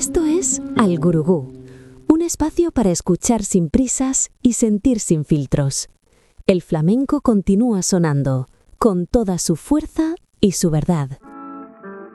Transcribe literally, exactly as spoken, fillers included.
Esto es Al Gurugú, un espacio para escuchar sin prisas y sentir sin filtros. El flamenco continúa sonando, con toda su fuerza y su verdad.